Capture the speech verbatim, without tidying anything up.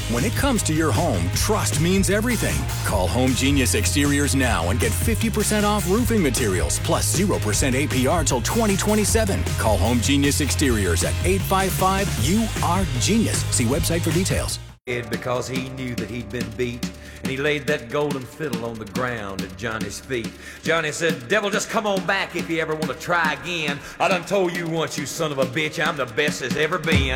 When it comes to your home, trust means everything. Call Home Genius Exteriors now and get fifty percent off roofing materials plus zero percent A P R till twenty twenty-seven. Call Home Genius Exteriors at eight five five U R Genius. See website for details. Because he knew that he'd been beat, and he laid that golden fiddle on the ground at Johnny's feet. Johnny said, "Devil, just come on back if you ever want to try again. I done told you once, you son of a bitch, I'm the best as ever been."